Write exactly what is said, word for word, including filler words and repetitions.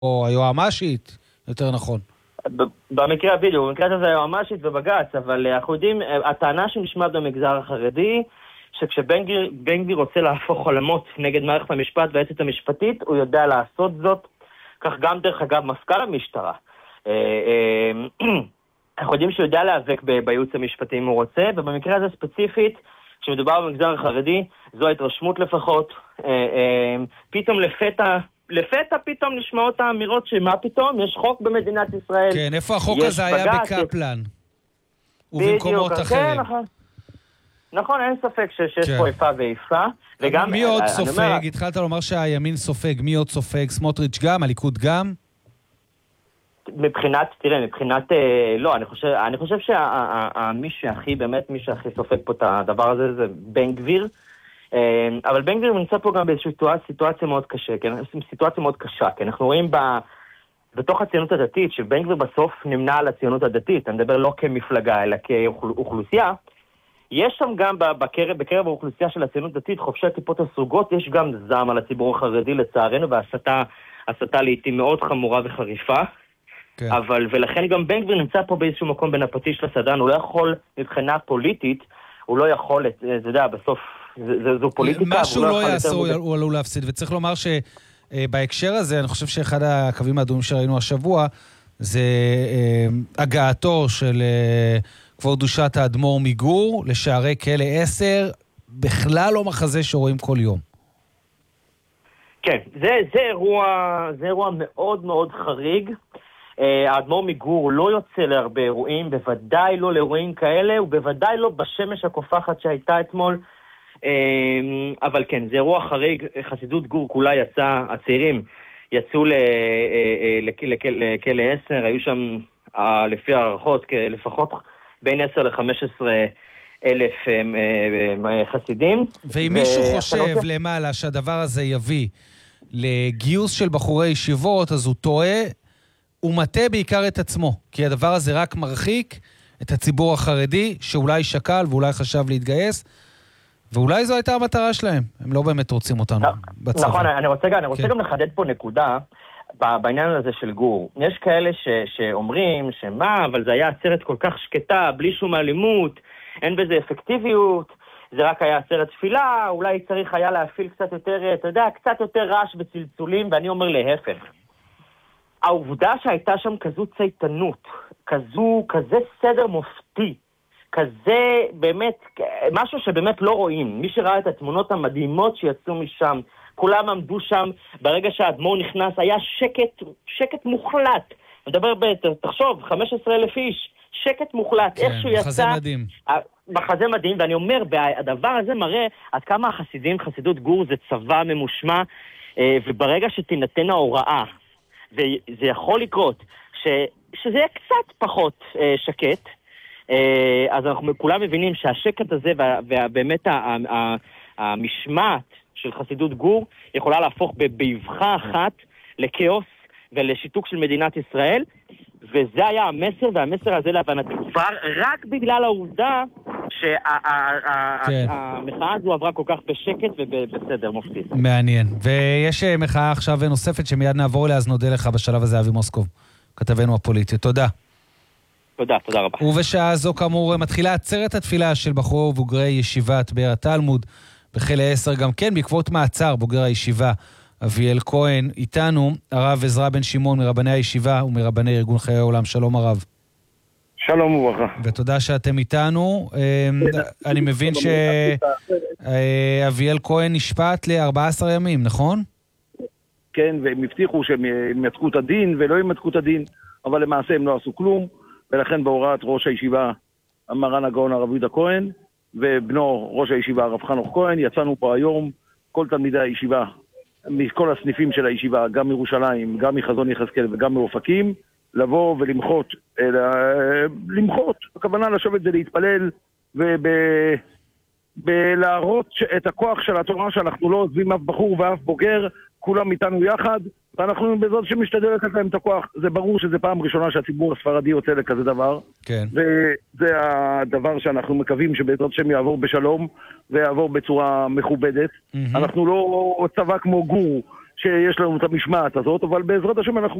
או היועמ"שית, יותר נכון. במקרה בדיוק, במקרה הזה היועמ"שית ובג"ץ, אבל אנחנו יודעים, הטענה שנשמעת במגזר החרדי, שכשבן גביר רוצה להפוך עולמות נגד מערכת המשפט והיועצת המשפטית, הוא יודע לעשות זאת, כך גם דרך אגב מפכ"ל המשטרה. אנחנו יודעים שהוא יודע להיאבק בייעוץ המשפטי אם הוא רוצה, ובמקרה הזה ספציפית, כשמדובר במגזר החרדי, זו ההתרשמות לפחות, פתאום לפתע, לפתע פתאום נשמעות האמירות שמה פתאום? יש חוק במדינת ישראל. כן, איפה החוק הזה היה בקפלן? ובמקומות אחרים. נכון. נכון, אין ספק שיש פה איפה ואיפה. מי עוד סופג? התחלת לומר שהימין סופג. מי עוד סופג? סמוטריץ' גם? הליכוד גם? מבחינת, תראה, מבחינת, לא, אני חושב, אני חושב שמי שהכי, באמת מי שהכי סופג פה את הדבר הזה זה בן גביר. אבל בן גביר נמצא פה גם באיזושהי סיטואציה מאוד קשה, כן? סיטואציה מאוד קשה, כי אנחנו רואים ב... בתוך הציונות הדתית, שבן גביר בסוף נמנע על הציונות הדתית, אני מדבר לא כמפלגה, אלא כאוכלוסייה, יש שם גם בקרב, בקרב האוכלוסייה של הציונות הדתית, חופשי הטיפות הסרוגות, יש גם זעם על הציבור החרדי לצערנו, והסתה, הסתה לעתים מאוד חמורה וחריפה, כן. אבל, ולכן גם בן גביר נמצא פה באיזשהו מקום בין הפטיש לסדן, הוא לא יכול, מבחינה פוליטית, הוא לא יכול, זה יודע, בסוף, זה, זה, זו פוליטיקה. משהו לא יעשה, הוא עלול להפסיד, וצריך לומר ש... בהקשר הזה, אני חושב שאחד הקווים האדומים שראינו השבוע, זה הגעתו של כבוד קדושת האדמו"ר מגור לשערי כלא עשר, בכלל לא מחזה שרואים כל יום. כן, זה, זה אירוע, זה אירוע מאוד מאוד חריג. האדמו"ר מגור לא יוצא להרבה אירועים, בוודאי לא לאירועים כאלה, ובוודאי לא בשמש הקופחת שהייתה אתמול, אבל כן, זה אירוע חריג, חסידות גור כולה יצא, הצעירים יצאו לכלא עשר, היו שם לפי הערכות לפחות בין עשר ל-חמש עשרה אלף חסידים. ואם מישהו חושב למעלה שהדבר הזה יביא לגיוס של בחורי ישיבות, אז הוא טועה, הוא מטה בעיקר את עצמו, כי הדבר הזה רק מרחיק את הציבור החרדי, שאולי שקל ואולי חשב להתגייס, ואולי זו הייתה המטרה שלהם. הם לא באמת רוצים אותנו בצבא. נכון, אני רוצה, אני רוצה גם לחדד פה נקודה בעניין הזה של גור. יש כאלה ש, שאומרים שמה, אבל זה היה עצרת כל כך שקטה, בלי שום אלימות, אין בזה אפקטיביות, זה רק היה עצרת תפילה, אולי צריך היה להפעיל קצת יותר, אתה יודע, קצת יותר רעש בצלצולים, ואני אומר להפך. העובדה שהייתה שם כזו צייתנות, כזו, כזה סדר מופתי, כזה באמת, משהו שבאמת לא רואים. מי שראה את התמונות המדהימות שיצאו משם, כולם עמדו שם, ברגע שהאדמו"ר נכנס, היה שקט, שקט מוחלט. מדבר ביותר, תחשוב, חמישה עשר אלף איש, שקט מוחלט. כן, איך שהוא יצא... מחזה מדהים. מחזה מדהים, ואני אומר, הדבר הזה מראה עד כמה החסידים, חסידות גור, זה צבא ממושמע, וברגע שתינתן ההוראה, וזה יכול לקרות, ש, שזה יהיה קצת פחות שקט, אז אנחנו כולם מבינים שהשקט הזה ובאמת המשמעת של חסידות גור יכולה להפוך באבחה אחת לכאוס ולשיתוק של מדינת ישראל, וזה היה המסר, והמסר הזה להבנתי כבר רק בגלל העובדה שהמחאה הזו עברה כל כך בשקט ובסדר מופתי. מעניין. ויש מחאה עכשיו נוספת שמיד נעבור אליה, אז נודה לך בשלב הזה, אבי מוסקוב, כתבנו הפוליטי. תודה. תודה, תודה רבה. ובשעה זו כאמור מתחילה עצרת התפילה של בחורי ובוגרי ישיבת באר התלמוד בכלא עשר, גם כן בעקבות מעצר בוגר הישיבה אביאל כהן. איתנו הרב עזרא בן שמעון מרבני הישיבה ומרבני ארגון חיי העולם. שלום הרב. שלום וברכה. ותודה שאתם איתנו. אני מבין שאביאל כהן נשפט ל-ארבעה עשר ימים, נכון? כן, והם הבטיחו שהם ימצקו את הדין ולא ימצקו את הדין, אבל למעשה הם לא עשו כלום, ולכן בהוראת ראש הישיבה מרן הגאון הרב יהודה כהן ובנו ראש הישיבה הרב חנוך כהן, יצאנו פה היום כל תלמידי הישיבה מכל הסניפים של הישיבה, גם מירושלים, גם מחזון יחזקאל וגם מאופקים, לבוא ולמחות, למחות, הכוונה לשבת ולהתפלל ולהראות את הכוח של התורה, שאנחנו לא עוזבים אף בחור ואף בוגר, כולם איתנו יחד, ואנחנו בזאת שמשתדל לתת להם את הכוח. זה ברור שזה פעם ראשונה שהציבור הספרדי יוצא לכזה דבר, כן. וזה הדבר שאנחנו מקווים שבעזרת שם יעבור בשלום ויעבור בצורה מכובדת. Mm-hmm. אנחנו לא צבא כמו גור שיש לנו את המשמעת הזאת, אבל בעזרת השם אנחנו